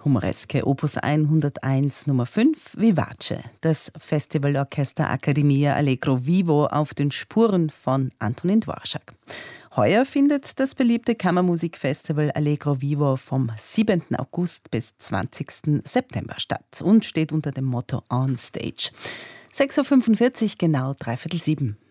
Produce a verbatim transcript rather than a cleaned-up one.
Humoreske Opus hunderteins Nummer fünf Vivace, das Festivalorchester Accademia Allegro Vivo auf den Spuren von Antonin Dvorak. Heuer findet das beliebte Kammermusikfestival Allegro Vivo vom siebenten August bis zwanzigsten September statt und steht unter dem Motto On Stage. sechs Uhr fünfundvierzig, genau dreiviertel sieben.